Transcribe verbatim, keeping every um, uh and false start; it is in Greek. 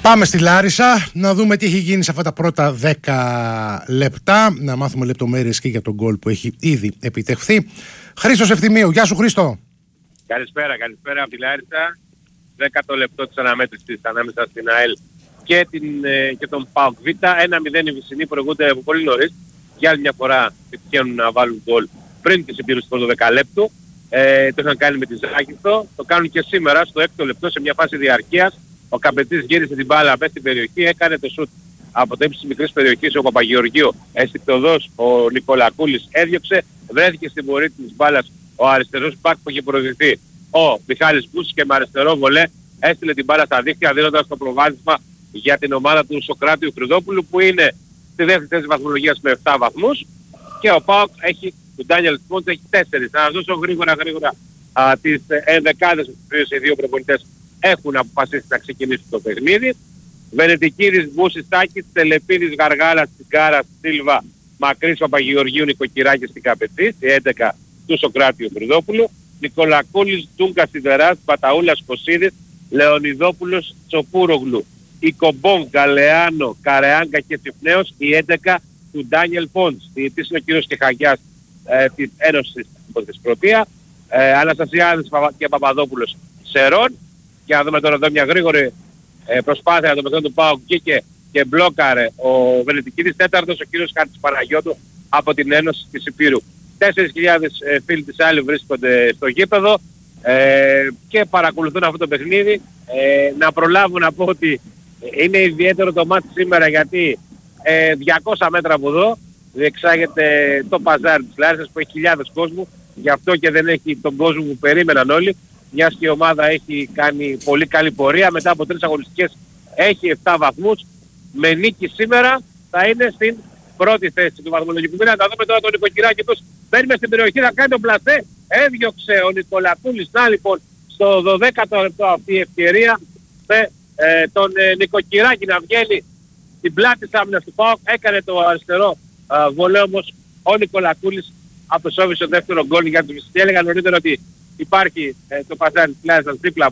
Πάμε στη Λάρισα να δούμε τι έχει γίνει σε αυτά τα πρώτα δέκα λεπτά. Να μάθουμε λεπτομέρειες και για τον γκολ που έχει ήδη επιτευχθεί. Χρήστος Ευθυμίου, γεια σου Χρήστο. Καλησπέρα, καλησπέρα από τη Λάρισα. Δέκατο λεπτό της αναμέτρησης ανάμεσα στην ΑΕΛ και, την, και τον ΠΑΟΚ Β. ένα μηδέν οι Βυσσινοί προηγούνται από πολύ νωρίς. Για άλλη μια φορά επιτυχαίνουν να βάλουν γκολ πριν τη συμπλήρωση του δεκαλέπτου. Ε, το είχαν κάνει με τη Ζάκηθο. Το κάνουν και σήμερα στο έκτο λεπτό σε μια φάση διαρκείας. Ο Καπετής γύρισε την μπάλα μέσα στην περιοχή, έκανε το σουτ από το ύψος της μικρής περιοχής. Ο Παπαγεωργίου αισθηκτοδός, ο Νικολακούλης έδιωξε, βρέθηκε στην πορεία της μπάλας ο αριστερός μπακ που είχε προηγηθεί. Ο Μιχάλης Μπούσης και με αριστερό βολέ έστειλε την μπάλα στα δίχτυα δίνοντας το προβάδισμα για την ομάδα του Σοκράτιου Χρυδόπουλου που είναι στη δεύτερη θέση βαθμολογίας με επτά βαθμούς και ο ΠΑΟΚ έχει, ο Ντάνιελ Σπόντς έχει τέσσερα. Θα δώσω γρήγορα γρήγορα α, τις ενδεκάδες που οι δύο προπονητές έχουν αποφασίσει να ξεκινήσουν το παιχνίδι. Βενετικίδης, Μπούσης, Τάκης, Τελεπίδης, Γαργάλας, Τσιγκάρας, Σίλβα, Μακρύς, Παπαγεωργίου, Νοικοκυράκης στην Καπετή, στη έντεκα του Σοκράτιου Χρυδόπουλου, Νικολακούλης, Τούγκας, Σιδεράς, Παταούλας, Κωσίδης, Λεωνιδόπουλος, Τσοπούρογλου, Ικομπόν, Γκαλεάνο, Καρεάγκα και Τσιφνέος, η έντεκα του Ντάνιελ Πόντς. Διετής είναι ο κύριος Κεχαγιάς ε, της Ένωσης της Πρωτεία, ε, Αναστασιάδης και Παπαδόπουλος Σερών. Και να δούμε τώρα εδώ μια γρήγορη ε, προσπάθεια να το μεθόν του ΠΑΟΚ και, και μπλόκαρε ο Βενετικίδης. Τέταρτος ο κύριος Χάρτης Παναγιώτου από την Ένωση της Υπήρου. τέσσερις χιλιάδες ε, φίλοι της ΑΕΛ βρίσκονται στο γήπεδο ε, και παρακολουθούν αυτό το παιχνίδι. Ε, να προλάβω να πω ότι είναι ιδιαίτερο το μάτι σήμερα γιατί ε, διακόσια μέτρα από εδώ διεξάγεται το παζάρι της Λάρισας που έχει χιλιάδες κόσμου. Γι' αυτό και δεν έχει τον κόσμο που περίμεναν όλοι. Μιας και η ομάδα έχει κάνει πολύ καλή πορεία. Μετά από τρεις αγωνιστικές έχει επτά βαθμούς. Με νίκη σήμερα θα είναι στην πρώτη θέση του βαθμολογικού πίνακα. Να δούμε τώρα τον Νοικοκυράκη τους. Μπαίνουμε στην περιοχή να κάνει τον πλασέ. Έδιωξε ο Νικολακούλης. Να λοιπόν στο δωδέκατο λεπτό αυτή η ευκαιρία με ε, τον ε, Νικοκυράκη να βγαίνει στην πλάτη της άμυνας του ΠΑΟΚ. Έκανε το αριστερό ε, βολέ όμως ο Νικολακούλης απεσόβησε το δεύτερο γκολ για τους Βυσσινοί. Έλεγα νωρίτερα ότι υπάρχει ε, το παζάρι της Λάρισας δίπλα